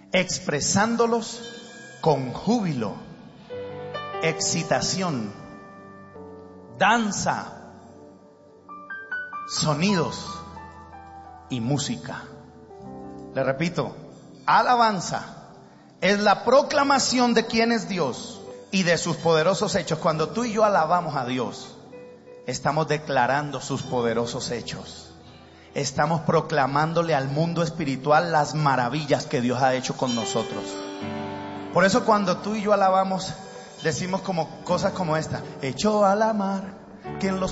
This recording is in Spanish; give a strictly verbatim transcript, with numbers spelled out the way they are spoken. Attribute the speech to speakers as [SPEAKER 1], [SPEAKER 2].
[SPEAKER 1] expresándolos con júbilo, excitación, danza, sonidos y música. Le repito, alabanza es la proclamación de quién es Dios y de sus poderosos hechos. Cuando tú y yo alabamos a Dios, estamos declarando sus poderosos hechos. Estamos proclamándole al mundo espiritual las maravillas que Dios ha hecho con nosotros. Por eso cuando tú y yo alabamos, decimos como cosas como esta: echó a la mar, quien los